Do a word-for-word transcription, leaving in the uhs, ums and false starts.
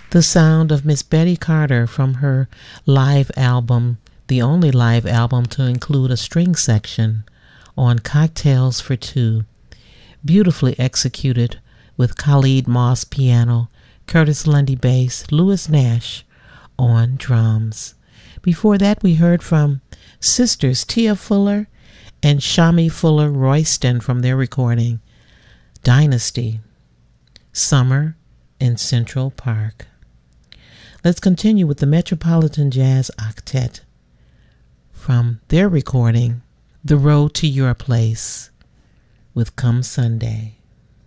The sound of Miss Betty Carter from her live album, the only live album to include a string section, on Cocktails for Two, beautifully executed with Khalid Moss piano, Curtis Lundy bass, Louis Nash on drums. Before that, we heard from sisters Tia Fuller and Shami Fuller Royston from their recording, Dynasty, Summer in Central Park. Let's continue with the Metropolitan Jazz Octet from their recording, The Road to Your Place, with Come Sunday.